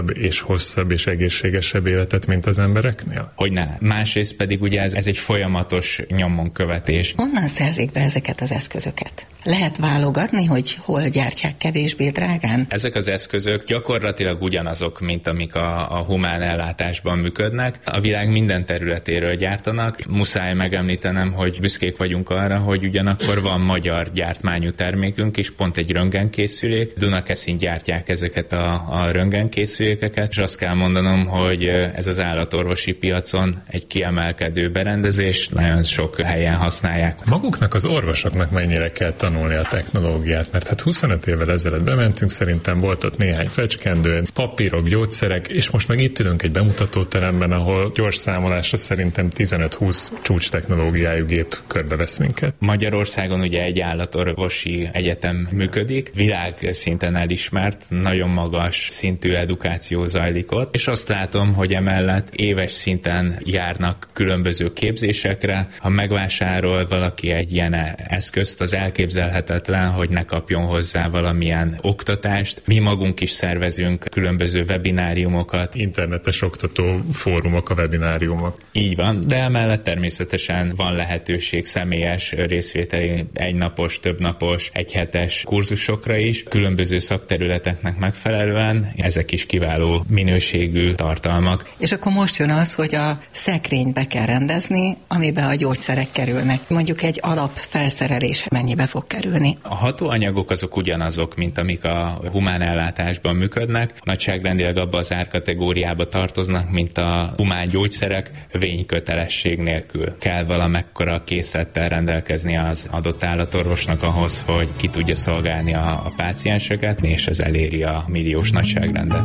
és hosszabb és egészségesebb életet, mint az embereknél? Hogyne. Másrészt pedig ugye ez egy folyamatos nyomonkövetés. Honnan szerzik be ezeket az eszközöket? Lehet válogatni, hogy hol gyártják kevésbé drágán? Ezek az eszközök gyakorlatilag ugyanazok, mint amik a humán ellátásban működnek. A világ minden területéről gyártanak. Muszáj megemlítenem, hogy büszkék vagyunk arra, hogy ugyanakkor van magyar gyártmányú termékünk is, pont egy röntgenkészülék. Dunakeszin gyártják ezeket a röntgenkészülékeket, és azt kell mondanom, hogy ez az állatorvosi piacon egy kiemelkedő berendezés, nagyon sok helyen használják. Maguknak az orvosoknak mennyire kell tanulni a technológiát, mert hát 25 évvel ezelőtt bementünk, szerintem volt ott néhány fecskendő, papírok, gyógyszerek, és most meg itt ülünk egy bemutatóteremben, ahol gyors számolásra szerintem 15-20 csúcs technológiájú gép körbevesz minket. Magyarországon ugye egy állatorvosi egyetem működik, világszinten elismert, nagyon magas szintű edukáció zajlik ott, és azt látom, hogy emellett éves szinten járnak különböző képzésekre. Ha megvásárol valaki egy ilyen eszközt, az elképzelhetetlen, hogy ne kapjon hozzá valamilyen oktatást. Mi magunk is szervezünk különböző webináriumokat. Internetes oktató fórumok, a webináriumok. Így van, de emellett természetesen van lehetőség személyes részvételi egynapos, többnapos, egyhetes kurzusokra is, különböző szakterületeknek megfelelően. Ezek is kiváló minőségű tartalmak. És akkor most jön az, hogy a szekrénybe kell rendezni, amiben a gyógyszerek kerülnek. Mondjuk egy alapfelszerelés mennyibe fog kerülni? A hatóanyagok azok ugyanazok, mint amik a humán ellátásban működnek. Nagyságrendileg abba az árkategóriába tartoznak, mint a humán gyógyszerek, vénykötelesség nélkül. Kell valamekkora készlettel rendelkezni az adott állatorvosnak ahhoz, hogy ki tudja szolgálni a pácienseket, és ez eléri a milliós nagyságrendet.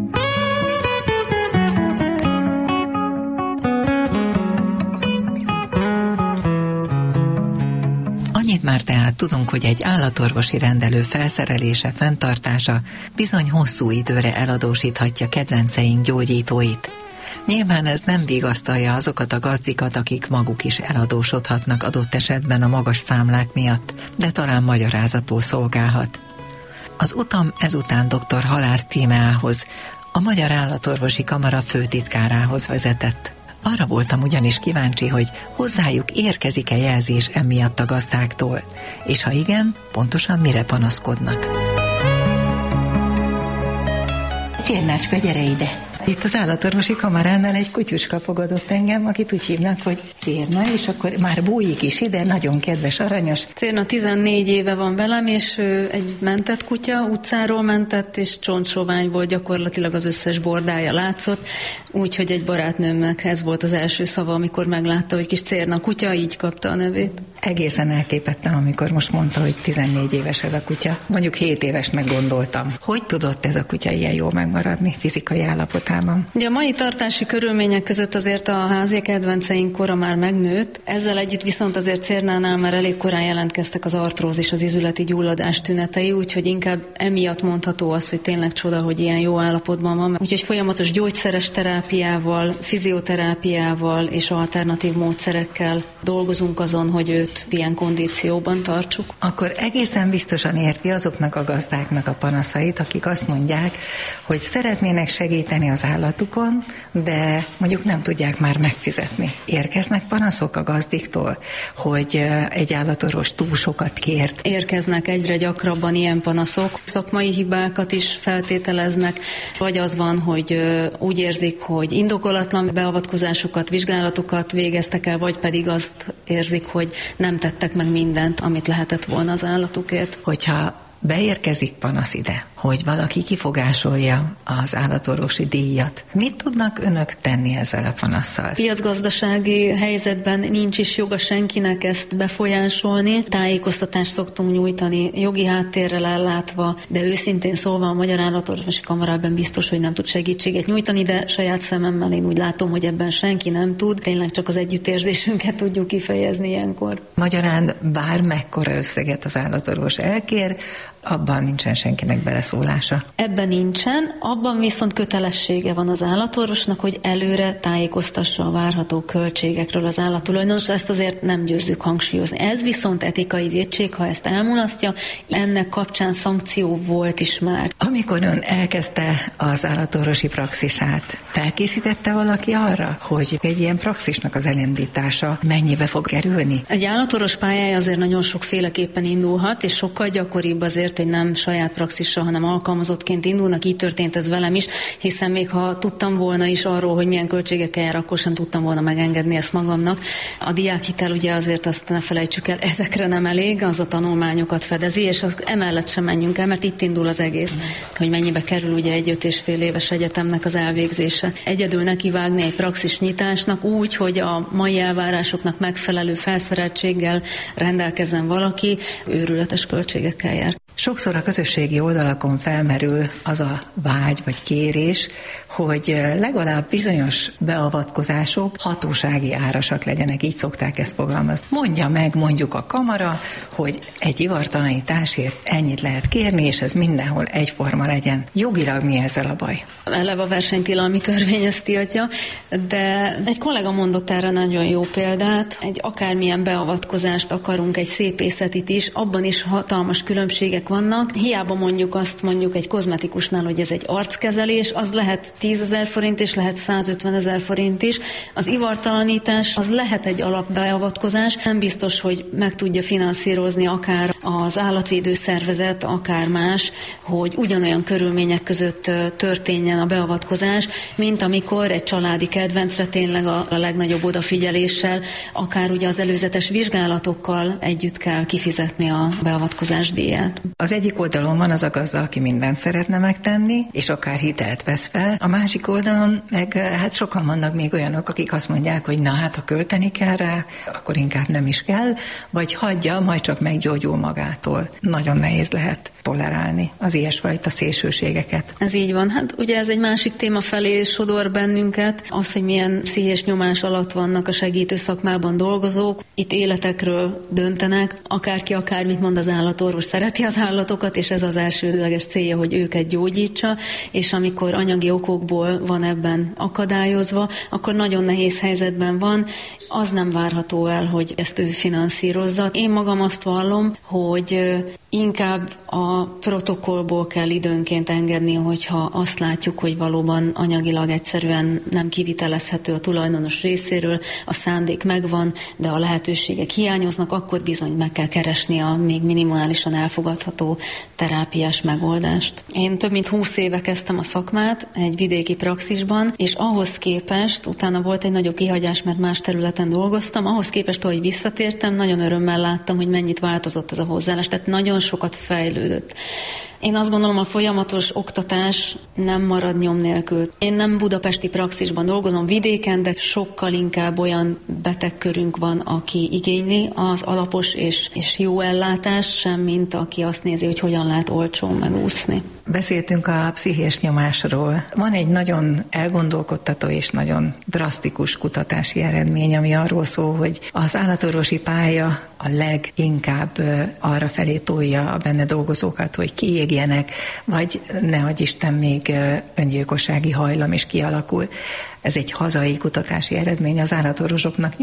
Annyit már tehát tudunk, hogy egy állatorvosi rendelő felszerelése, fenntartása bizony hosszú időre eladósíthatja kedvenceink gyógyítóit. Nyilván ez nem vigasztalja azokat a gazdikat, akik maguk is eladósodhatnak adott esetben a magas számlák miatt, de talán magyarázatul szolgálhat. Az utam ezután dr. Halász Tímeához, a Magyar Állatorvosi Kamara főtitkárához vezetett. Arra voltam ugyanis kíváncsi, hogy hozzájuk érkezik-e jelzés emiatt a gazdáktól, és ha igen, pontosan mire panaszkodnak. Cérnácska, gyere ide! Itt az állatorvosi kamaránál egy kutyuska fogadott engem, akit úgy hívnak, hogy Cérna, és akkor már bújik is ide, nagyon kedves, aranyos. Cérna 14 éve van velem, és ő egy mentett kutya, utcáról mentett, és csontsovány gyakorlatilag az összes bordája látszott, úgyhogy egy barátnőmnek ez volt az első szava, amikor meglátta, hogy kis Cérna kutya, így kapta a nevét. Egészen elképettem, amikor most mondta, hogy 14 éves ez a kutya. Mondjuk 7 évesnek gondoltam. Hogy tudott ez a kutya ilyen jól megmaradni fizikai állapotában? Ugye a mai tartási körülmények között azért a házi kedvenceink kora már megnőtt. Ezzel együtt viszont azért Cérnánál már elég korán jelentkeztek az artrózis, az izületi gyulladás tünetei, úgyhogy inkább emiatt mondható az, hogy tényleg csoda, hogy ilyen jó állapotban van. Úgyhogy folyamatos gyógyszeres terápiával, fizioterápiával és alternatív módszerekkel dolgozunk azon, hogy őt ilyen kondícióban tartsuk. Akkor egészen biztosan érti azoknak a gazdáknak a panaszait, akik azt mondják, hogy szeretnének segíteni az állatukon, de mondjuk nem tudják már megfizetni. Érkeznek panaszok a gazdiktól, hogy egy állatorvos túl sokat kért? Érkeznek egyre gyakrabban ilyen panaszok. Szakmai hibákat is feltételeznek, vagy az van, hogy úgy érzik, hogy indokolatlan beavatkozásokat, vizsgálatokat végeztek el, vagy pedig azt érzik, hogy nem tettek meg mindent, amit lehetett volna az állatukért. Hogyha beérkezik panasz ide, hogy valaki kifogásolja az állatorvosi díjat, mit tudnak önök tenni ezzel a panasszal? Piacgazdasági helyzetben nincs is joga senkinek ezt befolyásolni. Tájékoztatást szoktunk nyújtani, jogi háttérrel ellátva, de őszintén szólva a Magyar Állatorvosi Kamarában biztos, hogy nem tud segítséget nyújtani, de saját szememmel én úgy látom, hogy ebben senki nem tud. Tényleg csak az együttérzésünket tudjuk kifejezni ilyenkor. Magyarán bármekkora összeget az állatorvos elkér, abban nincsen senkinek beleszólása. Ebben nincsen, abban viszont kötelessége van az állatorvosnak, hogy előre tájékoztassa a várható költségekről az állattulajdonos, ezt azért nem győzzük hangsúlyozni. Ez viszont etikai vétség, ha ezt elmulasztja, ennek kapcsán szankció volt is már. Amikor ön elkezdte az állatorvosi praxisát, felkészítette valaki arra, hogy egy ilyen praxisnak az elindítása mennyibe fog kerülni? Egy állatorvos pályája azért nagyon sokféleképpen indulhat, és sokkal gyakoribb azért, hogy nem saját praxisra, hanem alkalmazottként indulnak. Így történt ez velem is, hiszen még ha tudtam volna is arról, hogy milyen költségekkel jár, akkor sem tudtam volna megengedni ezt magamnak. A diákhitel ugye azért azt ne felejtsük el, ezekre nem elég, az a tanulmányokat fedezi, és az emellett sem menjünk el, mert itt indul az egész, hogy mennyibe kerül ugye egy 5,5 éves egyetemnek az elvégzése. Egyedül nekivágni egy praxis nyitásnak úgy, hogy a mai elvárásoknak megfelelő felszereltséggel rendelkezzen valaki, őrületes költségekkel jár. Sokszor a közösségi oldalakon felmerül az a vágy vagy kérés, hogy legalább bizonyos beavatkozások hatósági árasak legyenek, így szokták ezt fogalmazni. Mondja meg mondjuk a kamara, hogy egy ivartalanításért ennyit lehet kérni, és ez mindenhol egyforma legyen. Jogilag mi ezzel a baj? Eleve a versenytilalmi törvény ezt tiltja, de egy kollega mondott erre nagyon jó példát. Egy akármilyen beavatkozást akarunk, egy szépészetit is, abban is hatalmas különbségek vannak. Hiába mondjuk egy kozmetikusnál, hogy ez egy arckezelés, az lehet 10 000 forint és lehet 150 000 forint is. Az ivartalanítás az lehet egy alapbeavatkozás, nem biztos, hogy meg tudja finanszírozni akár az állatvédő szervezet, akár más, hogy ugyanolyan körülmények között történjen a beavatkozás, mint amikor egy családi kedvencre tényleg a legnagyobb odafigyeléssel, akár ugye az előzetes vizsgálatokkal együtt kell kifizetni a beavatkozás díját. Az egyik oldalon van az a gazda, aki mindent szeretne megtenni, és akár hitelt vesz fel. A másik oldalon meg hát sokan vannak még olyanok, akik azt mondják, hogy na hát, ha költeni kell rá, akkor inkább nem is kell, vagy hagyja, majd csak meggyógyul magától. Nagyon nehéz lehet tolerálni az ilyesfajta szélsőségeket. Ez így van. Hát ugye ez egy másik téma felé sodor bennünket, az, hogy milyen pszichés nyomás alatt vannak a segítő szakmában dolgozók. Itt életekről döntenek, akárki akármit mond, az állatorvos szereti az állatokat, és ez az elsődleges célja, hogy őket gyógyítsa, és amikor anyagi okokból van ebben akadályozva, akkor nagyon nehéz helyzetben van, az nem várható el, hogy ezt ő finanszírozza. Én magam azt vallom, hogy inkább a protokollból kell időnként engedni, hogyha azt látjuk, hogy valóban anyagilag egyszerűen nem kivitelezhető a tulajdonos részéről, a szándék megvan, de a lehetőségek hiányoznak, akkor bizony meg kell keresni a még minimálisan elfogadható terápiás megoldást. Én több mint 20 éve kezdtem a szakmát egy vidéki praxisban, és ahhoz képest, utána volt egy nagyobb kihagyás, mert más területen dolgoztam, ahhoz képest, ahogy visszatértem, nagyon örömmel láttam, hogy mennyit változott ez a hozzáállás, tehát nagyon sokat fejlődött. Én azt gondolom, a folyamatos oktatás nem marad nyom nélkül. Én nem budapesti praxisban dolgozom, vidéken, de sokkal inkább olyan betegkörünk van, aki igényli az alapos és jó ellátást, sem mint aki azt nézi, hogy hogyan lehet olcsón megúszni. Beszéltünk a pszichés nyomásról. Van egy nagyon elgondolkodtató és nagyon drasztikus kutatási eredmény, ami arról szól, hogy az állatorvosi pálya a leginkább arra felé tolja a benne dolgozókat, hogy kiégjenek, vagy nehogy Isten még öngyilkossági hajlam is kialakul. Ez egy hazai kutatási eredmény, az állatorvosoknak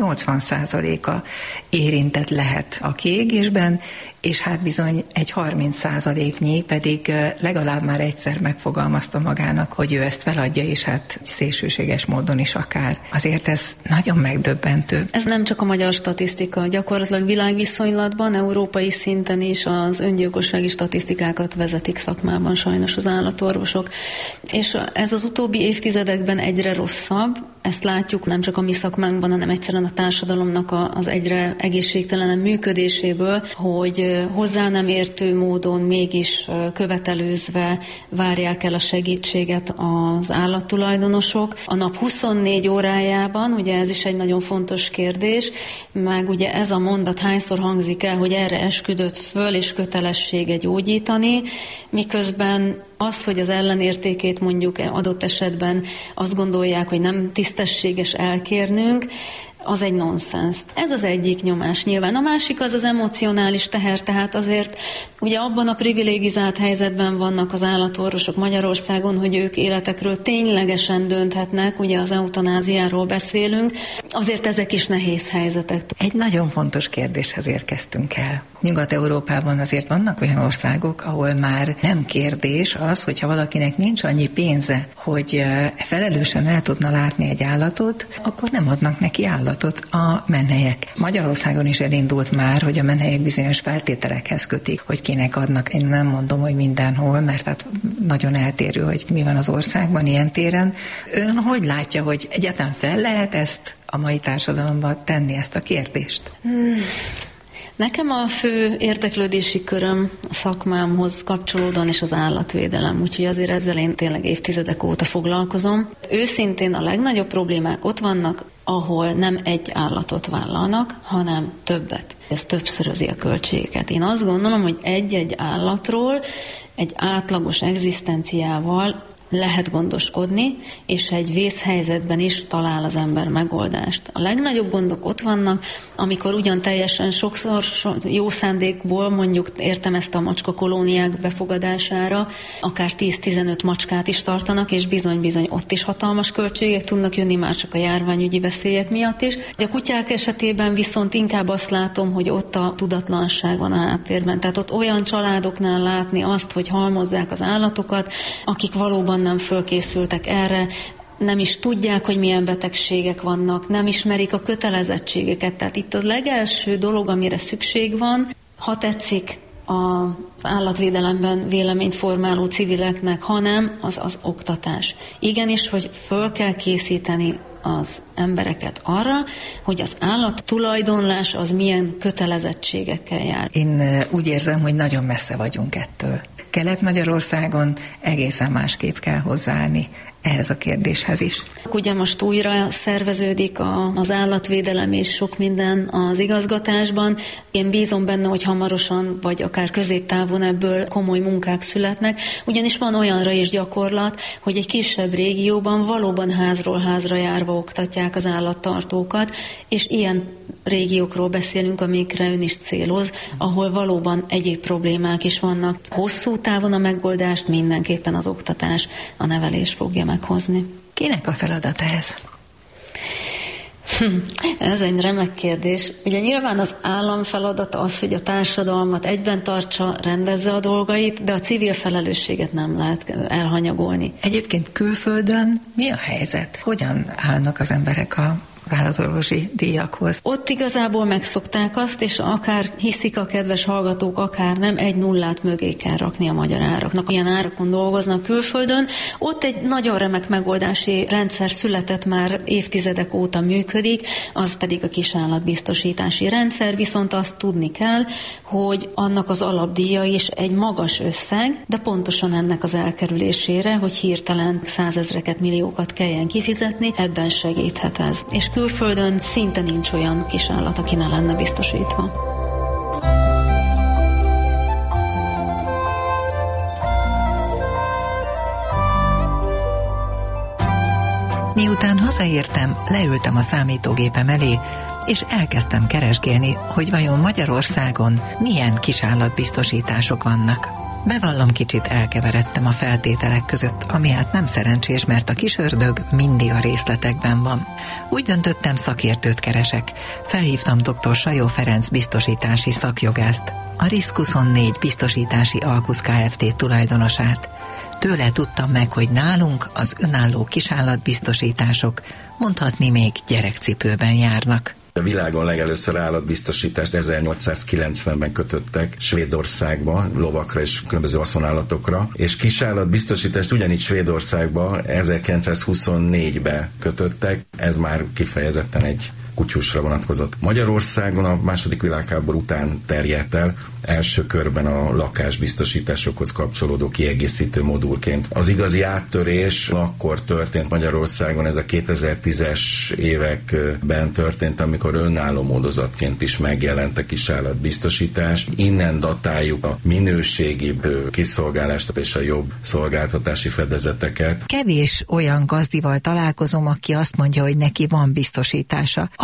80%-a érintett lehet a kiégésben, és hát bizony egy 30%-nyi pedig legalább már egyszer megfogalmazta magának, hogy ő ezt feladja, és hát szélsőséges módon is akár. Azért ez nagyon megdöbbentő. Ez nem csak a magyar statisztika, gyakorlatilag világviszonylatban, európai szinten is az öngyilkossági statisztikákat vezetik szakmában sajnos az állatorvosok. És ez az utóbbi évtizedekben egyre rosszabb, ezt látjuk nem csak a mi szakmánkban, hanem egyszerűen a társadalomnak az egyre egészségtelenebb működéséből, hogy hozzá nem értő módon mégis követelőzve várják el a segítséget az állattulajdonosok. A nap 24 órájában, ugye ez is egy nagyon fontos kérdés, meg ugye ez a mondat hányszor hangzik el, hogy erre esküdött föl és kötelessége gyógyítani, miközben az, hogy az ellenértékét mondjuk adott esetben azt gondolják, hogy nem tisztességes elkérnünk, az egy nonsens. Ez az egyik nyomás nyilván. A másik az emocionális teher, tehát azért ugye abban a privilegizált helyzetben vannak az állatorvosok Magyarországon, hogy ők életekről ténylegesen dönthetnek, ugye az eutanáziáról beszélünk, azért ezek is nehéz helyzetek. Egy nagyon fontos kérdéshez érkeztünk el. Nyugat-Európában azért vannak olyan országok, ahol már nem kérdés az, hogyha valakinek nincs annyi pénze, hogy felelősen el tudna látni egy állatot, akkor nem adnak neki állatot a menhelyek. Magyarországon is elindult már, hogy a menhelyek bizonyos feltételekhez kötik, hogy kinek adnak. Én nem mondom, hogy mindenhol, mert hát nagyon eltérő, hogy mi van az országban ilyen téren. Ön hogy látja, hogy egyáltalán fel lehet ezt a mai társadalomban tenni, ezt a kérdést? Nekem a fő érdeklődési köröm a szakmámhoz kapcsolódóan és az állatvédelem, úgyhogy azért ezzel én tényleg évtizedek óta foglalkozom. Őszintén a legnagyobb problémák ott vannak, ahol nem egy állatot vállalnak, hanem többet. Ez többszörözi a költségeket. Én azt gondolom, hogy egy-egy állatról egy átlagos egzisztenciával lehet gondoskodni, és egy vészhelyzetben is talál az ember megoldást. A legnagyobb gondok ott vannak, amikor ugyan teljesen sokszor jó szándékból mondjuk értem ezt a macskakolóniák befogadására, akár 10-15 macskát is tartanak, és bizony-bizony ott is hatalmas költségek tudnak jönni, már csak a járványügyi veszélyek miatt is. A kutyák esetében viszont inkább azt látom, hogy ott a tudatlanság van a háttérben. Tehát ott olyan családoknál látni azt, hogy halmozzák az állatokat, akik valóban nem fölkészültek erre, nem is tudják, hogy milyen betegségek vannak, nem ismerik a kötelezettségeket. Tehát itt a legelső dolog, amire szükség van, ha tetszik az állatvédelemben véleményt formáló civileknek, hanem az oktatás. Igenis, hogy föl kell készíteni az embereket arra, hogy az állat tulajdonlás az milyen kötelezettségekkel jár. Én úgy érzem, hogy nagyon messze vagyunk ettől. Kelet-Magyarországon egészen másképp kell hozzáállni ehhez a kérdéshez is. Ugye most újra szerveződik az állatvédelem és sok minden az igazgatásban. Én bízom benne, hogy hamarosan, vagy akár középtávon ebből komoly munkák születnek, ugyanis van olyanra is gyakorlat, hogy egy kisebb régióban valóban házról házra járva oktatják az állattartókat, és ilyen régiókról beszélünk, amikre ön is céloz, ahol valóban egyéb problémák is vannak. Hosszú távon a megoldást mindenképpen az oktatás, a nevelés fogja meghozni. Kinek a feladata ez? Ez egy remek kérdés. Ugye nyilván az állam feladata az, hogy a társadalmat egyben tartsa, rendezze a dolgait, de a civil felelősséget nem lehet elhanyagolni. Egyébként külföldön mi a helyzet? Hogyan állnak az emberek a állatorvosi díjakhoz? Ott igazából megszokták azt, és akár hiszik a kedves hallgatók, akár nem, egy nullát mögé kell rakni a magyar áraknak. Ilyen árakon dolgoznak külföldön. Ott egy nagyon remek megoldási rendszer született, már évtizedek óta működik, az pedig a kisállatbiztosítási rendszer, viszont azt tudni kell, hogy annak az alapdíja is egy magas összeg, de pontosan ennek az elkerülésére, hogy hirtelen százezreket, milliókat kelljen kifizetni, ebben segíthet ez. És külföldön szinte nincs olyan kisállat, aki ne lenne biztosítva. Miután hazaértem, leültem a számítógépem elé, és elkezdtem keresgélni, hogy vajon Magyarországon milyen kisállatbiztosítások vannak. Bevallom, kicsit elkeveredtem a feltételek között, ami hát nem szerencsés, mert a kis ördög mindig a részletekben van. Úgy döntöttem, szakértőt keresek. Felhívtam dr. Sajó Ferenc biztosítási szakjogászt, a Risk24 biztosítási Alkusz Kft. Tulajdonosát. Tőle tudtam meg, hogy nálunk az önálló kisállatbiztosítások mondhatni még gyerekcipőben járnak. A világon legelőször állatbiztosítást 1890-ben kötöttek Svédországba, lovakra és különböző haszonállatokra, és kisállatbiztosítást ugyanígy Svédországba 1924-ben kötöttek, ez már kifejezetten egy kutyusra vonatkozott. Magyarországon a második világháború után terjedt el, első körben a lakásbiztosításokhoz kapcsolódó kiegészítő modulként. Az igazi áttörés akkor történt Magyarországon, ez a 2010-es években történt, amikor önálló módozatként is megjelent a kisállatbiztosítás. Innen datáljuk a minőségibb kiszolgálást és a jobb szolgáltatási fedezeteket. Kevés olyan gazdival találkozom, aki azt mondja, hogy neki van biztosítása.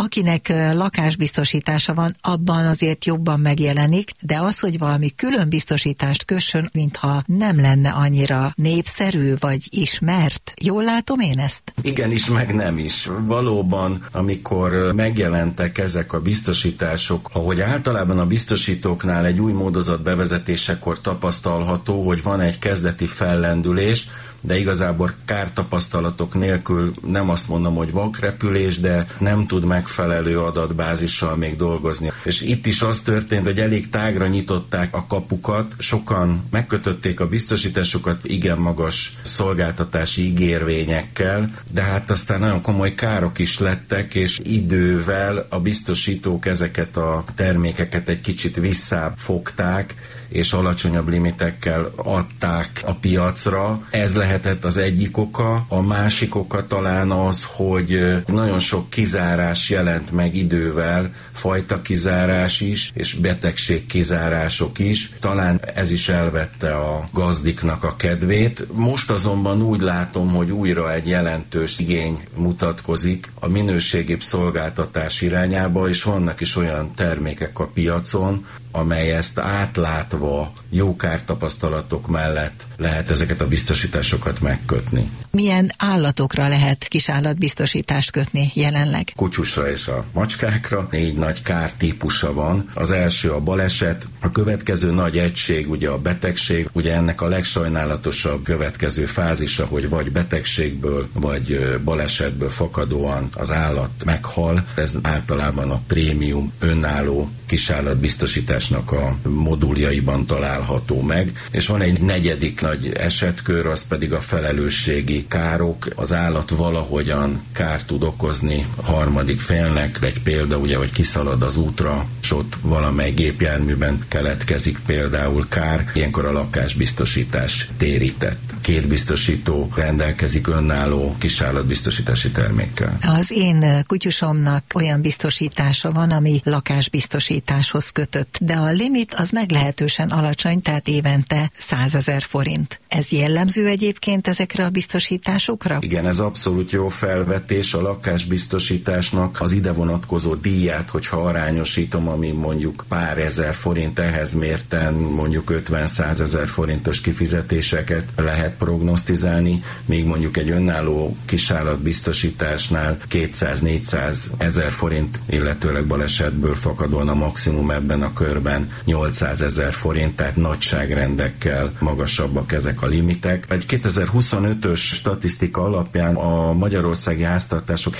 Akinek lakásbiztosítása van, abban azért jobban megjelenik, de az, hogy valami külön biztosítást kössön, mintha nem lenne annyira népszerű vagy ismert. Jól látom én ezt? Igen is, meg nem is. Valóban, amikor megjelentek ezek a biztosítások, ahogy általában a biztosítóknál egy új módozat bevezetésekor tapasztalható, hogy van egy kezdeti fellendülés, de igazából kártapasztalatok nélkül nem azt mondom, hogy vakrepülés, de nem tud megfelelő adatbázissal még dolgozni. És itt is az történt, hogy elég tágra nyitották a kapukat, sokan megkötötték a biztosításokat igen magas szolgáltatási ígérvényekkel, de hát aztán nagyon komoly károk is lettek, és idővel a biztosítók ezeket a termékeket egy kicsit visszafogták, és alacsonyabb limitekkel adták a piacra. Ez lehetett az egyik oka. A másik oka talán az, hogy nagyon sok kizárás jelent meg idővel, fajta kizárás is, és betegség kizárások is. Talán ez is elvette a gazdiknak a kedvét. Most azonban úgy látom, hogy újra egy jelentős igény mutatkozik a minőségibb szolgáltatás irányába, és vannak is olyan termékek a piacon, amely ezt átlátva jó kártapasztalatok mellett lehet ezeket a biztosításokat megkötni. Milyen állatokra lehet kisállatbiztosítást kötni jelenleg? Kutyusra és a macskákra 4 nagy kártípusa van. Az első a baleset, a következő nagy egység ugye a betegség, ugye ennek a legsajnálatosabb következő fázisa, hogy vagy betegségből, vagy balesetből fakadóan az állat meghal. Ez általában a prémium önálló kisállatbiztosításnak a moduljaiban található meg. És van egy negyedik nagy esetkör, az pedig a felelősségi károk. Az állat valahogyan kárt tud okozni harmadik félnek. Egy példa ugye, hogy kiszalad az útra, és ott valamely gépjárműben keletkezik például kár. Ilyenkor a lakásbiztosítás térített. 2 biztosító rendelkezik önálló kisállatbiztosítási termékkel. Az én kutyusomnak olyan biztosítása van, ami lakásbiztosításhoz kötött, de a limit az meglehetősen alacsony, tehát évente 100 000 forint. Ez jellemző egyébként ezekre a biztosításokra? Igen, ez abszolút jó felvetés. A lakásbiztosításnak az ide vonatkozó díját, hogyha arányosítom, ami mondjuk pár ezer forint, ehhez mérten mondjuk 50-100 000 forintos kifizetéseket lehet prognosztizálni, míg mondjuk egy önálló kisállatbiztosításnál 200-400 000 forint, illetőleg balesetből fakadóan a maximum ebben a körben 800 000 forint, tehát nagyságrendekkel magasabbak ezek a limitek. Egy 2025-ös statisztika alapján a magyarországi háztartások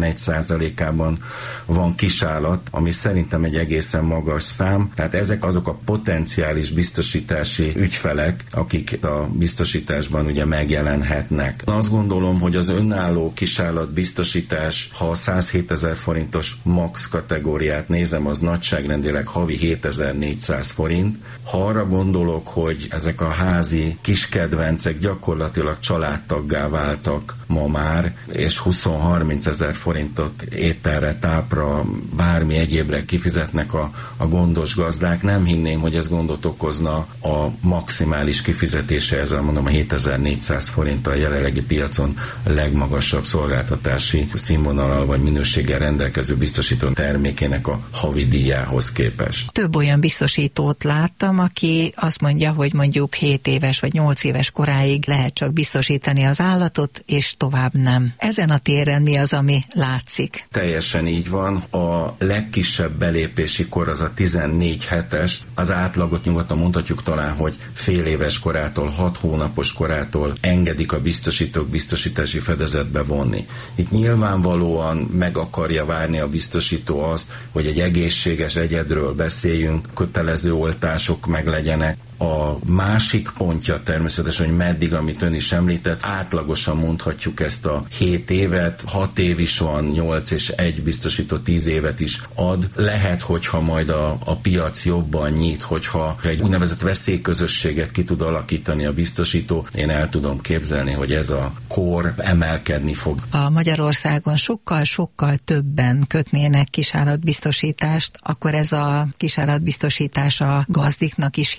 71%-ában van kisállat, ami szerintem egy egészen magas szám, tehát ezek azok a potenciális biztosítási ügyfelek, akik a biztosításban ugye megjelenhetnek. Azt gondolom, hogy az önálló kisállatbiztosítás, ha a 107 000 forintos max kategóriát nézem, az nagyságrendileg havi 7400 forint. Ha arra gondolok, hogy ezek a házi kiskedvencek gyakorlatilag családtaggá váltak ma már, és 20-30 000 forintot ételre, tápra, bármi egyébre kifizetnek a gondos gazdák, nem hinném, hogy ez gondot okozna a maximális kifizetése, ezzel mondom a 7400 forint a jelenlegi piacon legmagasabb szolgáltatási színvonallal vagy minőséggel rendelkező biztosító termékének a havi díjához képest. Több olyan biztosítót láttam, aki azt mondja, hogy mondjuk 7 éves vagy 8 éves koráig lehet csak biztosítani az állatot, és tovább nem. Ezen a téren mi az, ami látszik? Teljesen így van. A legkisebb belépési kor az a 14 hetes. Az átlagot nyugodtan mondhatjuk talán, hogy fél éves korától, 6 hónapos korától engedik a biztosítók biztosítási fedezetbe vonni. Itt nyilvánvalóan meg akarja várni a biztosító azt, hogy egy egészséges egyedről beszéljünk, kötelező oltások meglegyenek. A másik pontja természetesen, hogy meddig, amit ön is említett, átlagosan mondhatjuk ezt a 7 évet, 6 év is van, 8 és 1 biztosító 10 évet is ad. Lehet, hogyha majd a piac jobban nyit, hogyha egy úgynevezett veszélyközösséget ki tud alakítani a biztosító, én el tudom képzelni, hogy ez a kor emelkedni fog. A Magyarországon sokkal többen kötnének kisállatbiztosítást, akkor ez a kisállatbiztosítás a gazdiknak is jobban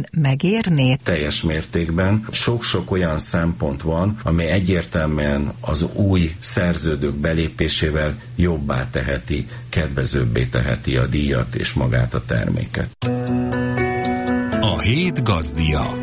vajon megérné? Teljes mértékben. Sok-sok olyan szempont van, ami egyértelműen az új szerződők belépésével jobbá teheti, kedvezőbbé teheti a díjat és magát a terméket. A hét gazdia.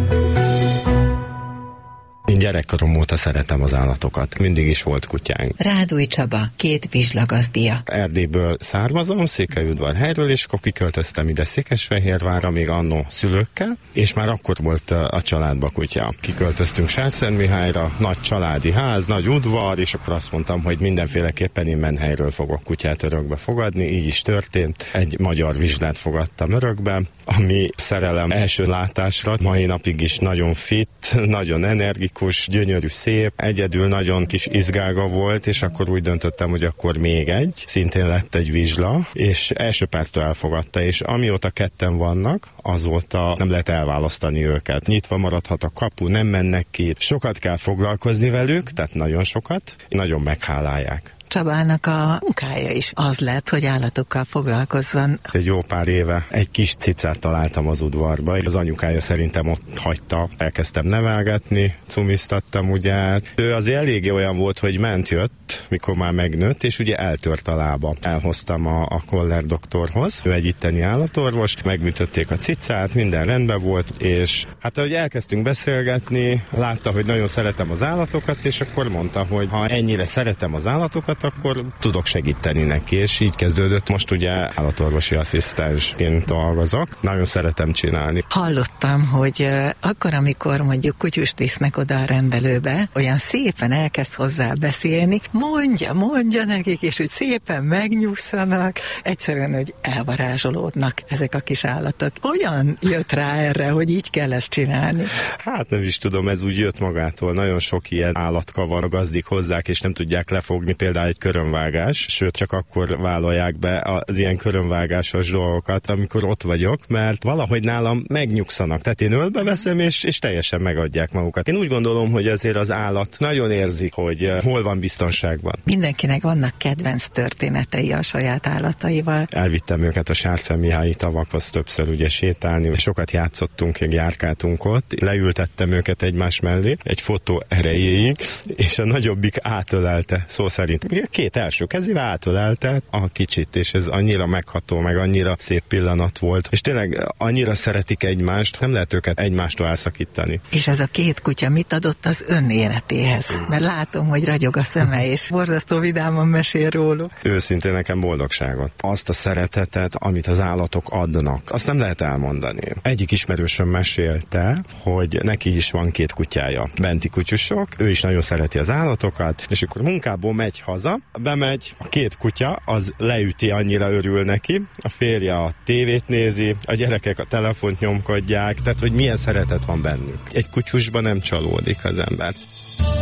Én gyerekkorom óta szeretem az állatokat. Mindig is volt kutyánk. Rádúj Csaba, 2 vizslagazdia. Erdélyből származom, Székelyudvarhelyről, és akkor kiköltöztem ide Székesfehérvárra, még annó szülőkkel, és már akkor volt a családba kutya. Kiköltöztünk Sárszentmihályra, nagy családi ház, nagy udvar, és akkor azt mondtam, hogy mindenféleképpen én Menhelyről fogok kutyát örökbe fogadni, így is történt. Egy magyar vizslát fogadtam örökbe, ami szerelem első látásra, mai napig is nagyon fit, nagyon energikus, gyönyörű, szép, egyedül nagyon kis izgága volt, és akkor úgy döntöttem, hogy akkor még egy, szintén lett egy vizsla, és első perctől elfogadta, és amióta ketten vannak, azóta nem lehet elválasztani őket. Nyitva maradhat a kapu, nem mennek ki, sokat kell foglalkozni velük, tehát nagyon sokat, nagyon meghálálják. Csabának a munkája is az lett, hogy állatokkal foglalkozzon. Egy jó pár éve egy kis cicát találtam az udvarba, az anyukája szerintem ott hagyta, elkezdtem nevelgetni, cumiztattam ugye. Ő azért eléggé olyan volt, hogy ment-jött, mikor már megnőtt, és ugye eltört a lába. Elhoztam a Koller doktorhoz, ő egy itteni állatorvos, megműtötték a cicát, minden rendben volt, és hát ahogy elkezdtünk beszélgetni, látta, hogy nagyon szeretem az állatokat, és akkor mondta, hogy ha ennyire szeretem az állatokat, akkor tudok segíteni neki, és így kezdődött. Most ugye állatorvosi asszisztensként dolgozok. Nagyon szeretem csinálni. Hallottam, hogy akkor, amikor mondjuk kutyust visznek oda a rendelőbe, olyan szépen elkezd hozzá beszélni, mondja nekik, és úgy szépen megnyugszanak, egyszerűen, hogy elvarázsolódnak ezek a kis állatok. Hogyan jött rá erre, hogy így kell ezt csinálni? Hát nem is tudom, ez úgy jött magától. Nagyon sok ilyen állatkavar a gazdik hozzák, és nem tudják lefogni, például egy körömvágás, sőt csak akkor vállalják be az ilyen körömvágásos dolgokat, amikor ott vagyok, mert valahogy nálam megnyugszanak. Tehát én ölbe veszem, és teljesen megadják magukat. Én úgy gondolom, hogy ezért az állat nagyon érzi, hogy hol van biztonságban. Mindenkinek vannak kedvenc történetei a saját állataival. Elvittem őket a Sárszentmihályi tavakhoz többször ugye sétálni, sokat játszottunk, járkáltunk ott, leültettem őket egymás mellé, egy fotó erejéig, és a nagyobbik átölelte, szó szerint. A 2 első kezével átölelte a kicsit, és ez annyira megható, meg annyira szép pillanat volt, és tényleg annyira szeretik egymást, nem lehet őket egymástól elszakítani. És ez a 2 kutya mit adott az ön életéhez? Mert látom, hogy ragyog a szeme, és borzasztó vidáman mesél róla. Őszintén nekem boldogságot. Azt a szeretetet, amit az állatok adnak, azt nem lehet elmondani. Egyik ismerősöm mesélte, hogy neki is van 2 kutyája, benti kutyusok, ő is nagyon szereti az állatokat, és akkor munkából megy haza, bemegy, a 2 kutya, az leüti, annyira örül neki, a férje a tévét nézi, a gyerekek a telefont nyomkodják, tehát hogy milyen szeretet van bennük. Egy kutyusban nem csalódik az ember.